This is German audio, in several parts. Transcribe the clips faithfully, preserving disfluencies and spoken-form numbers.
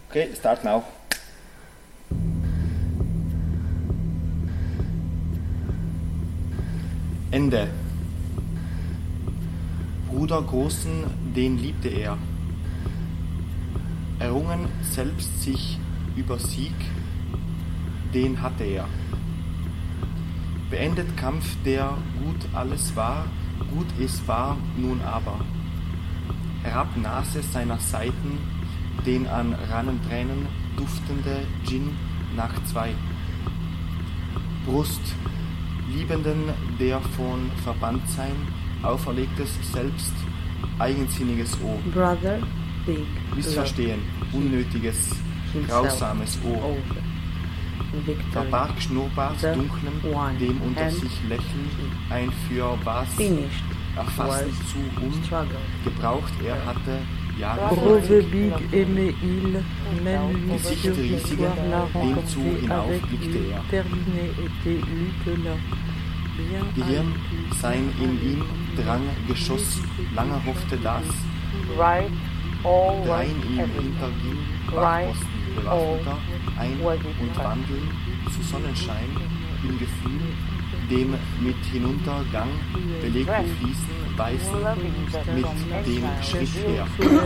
Okay, start now. Ende. Bruder Großen, den liebte er. Errungen selbst sich über Sieg, den hatte er. Beendet Kampf, der gut alles war, gut es war nun aber. Herab Nase seiner Seiten, den an Rannentränen duftende Gin nach zwei. Brust, Liebenden, der von Verbanntsein auferlegtes Selbst, eigensinniges O. Brother, big, Missverstehen, unnötiges, grausames O. Verbarg Schnurrbart dunklem, dem unter sich Lächeln ein für was erfassen zu um, gebraucht er hatte Jahre Big aimait il, même lui Gesicht sur riesige, l'histoire l'a dem zu rencontré hinauf avec blickte lui, er. terminé était lutte là. Bien Gehirn, sein in ihm Drang Geschoss, lange hoffte das, Right, all was drein ihm everything. hinterging, Right, Wachposten all bewaffneter, ein- was it und was. wandeln zu Sonnenschein, im Gefühl, dem mit Hinuntergang belegten Fließen weißen, mit dem Schritt her.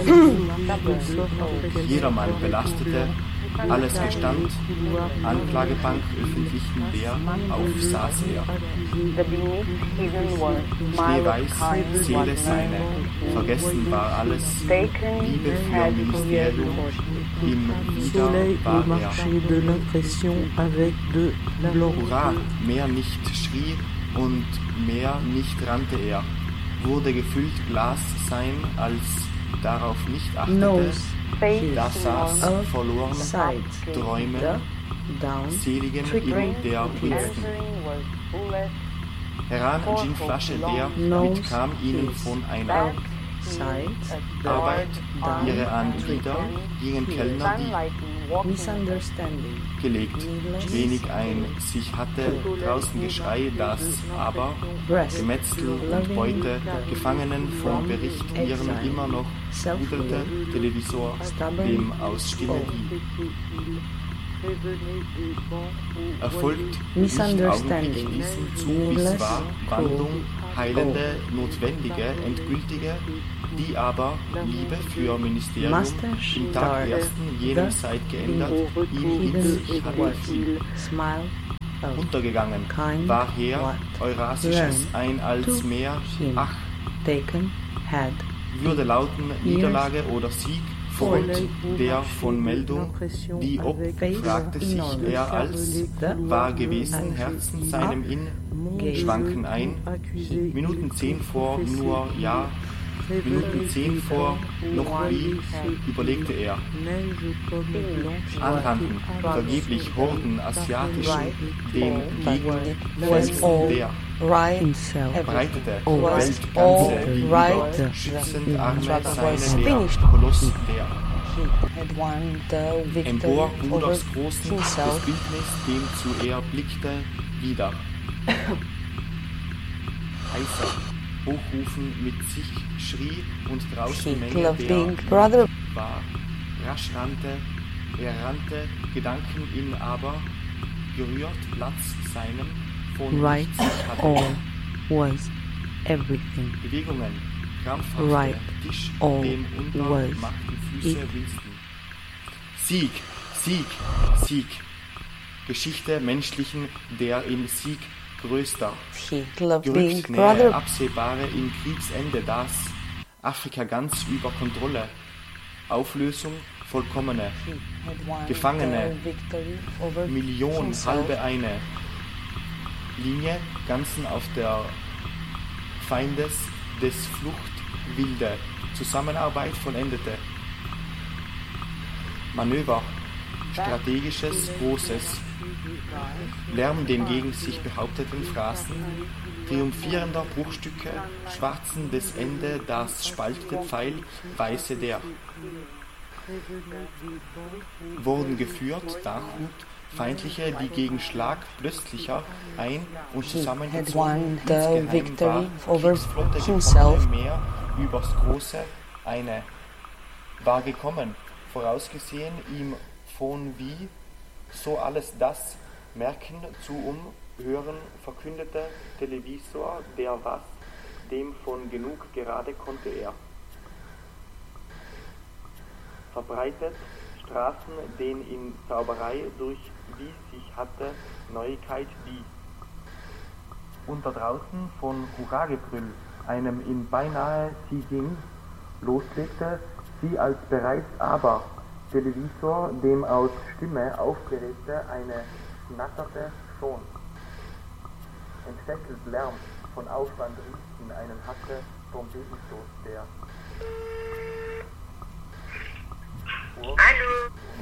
Jedermann belastete, alles gestand, Anklagebank öffentlichen Wehr auf saß er. The beneath hidden was smile Schneeweiß, of kind Seele was seine, vergessen war alles, taken Liebe für had Ministerium, im soleil Wieder au war er. marché de l'impression avec de blanc. Hurra, mehr nicht schrie und mehr nicht rannte er, wurde gefüllt Glas sein, als darauf nicht achtete, Nose, da saß up, verloren, sides, Träumen, up, down, seligen in der Winston. Heran Ginflasche, der mitkam ihnen von einer sides, Arbeit, down, ihre Anglieder gingen Kellner, die misunderstanding. gelegt, wenig ein sich hatte, draußen Geschrei, das aber Gemetzel und Beute, Gefangenen vom Bericht ihren immer noch rudelte Televisor, dem aus Stille die erfolgt nicht augenblicklich diesen zu, wie es war, Wandlung, heilende, notwendige, endgültige, die aber Liebe für Ministerium im Tag ersten jenem Zeit geändert, ihm in sich hatte viel Smile, up, untergegangen, war her Eurasisches ein als mehr, ach, taken, had. würde lauten Niederlage oder Sieg, Freund, der von Meldung, die ob, fragte sich er als, war gewesen, Herzen seinem in, schwanken ein, Minuten zehn vor nur ja, Minuten zehn vor noch wie, überlegte er, anrannten, vergeblich Horden asiatischen, dem gegen Felsen der, Himself. breitete, was Welt all ganze gegenüber, right. schützend Arme was seine der, finished. Koloss der. He had won the Empor victory over Bruders Großen, das himself. Bildnis, dem zu er blickte, wieder. Heißer, hochrufen mit sich schrie und draußen He Menge loved der being brother. war. Rasch rannte, er rannte, Gedanken ihn aber, gerührt Platz seinem, von Right, nichts hatte. all was everything. Bewegungen, krampfhafte, Right, Tisch, all dem unter was machten Füße it. Winston. Sieg, Sieg, Sieg. Geschichte menschlichen, der in Sieg größter. He loved being Gerückt nähe, brother. absehbare im Kriegsende das. Afrika ganz über Kontrolle. Auflösung vollkommene. He had won Gefangene. the victory over Million, himself. halbe eine. Linie, ganzen auf der Feindes des Flucht wilde. Zusammenarbeit vollendete. Manöver, strategisches, großes. Lärm den gegen sich behaupteten Phrasen, triumphierender Bruchstücke, schwarzen des Ende, das spaltete Pfeil, weiße der. Wurden geführt, Dachhut, feindliche, die gegen Schlag plötzlicher ein- und He had zusammengezogen won the insgeheim victory war, over Kriegsflotte himself. gekommene Meer übers Große, eine war gekommen, vorausgesehen ihm von wie, so alles das, merken, zu um, hören, verkündete Televisor, der was, dem von genug gerade konnte er. Verbreitet, Straßen, den in Zauberei durch wie sich hatte, Neuigkeit wie. Und da draußen von Hurragebrüll, einem in beinahe sie ging, loslegte, sie als bereits aber Televisor, dem aus Stimme aufgeregte, eine schnatterte schon. Entfesselt Lärm von Aufwand rief in einen Hasse Trompetenstoß, der Hallo.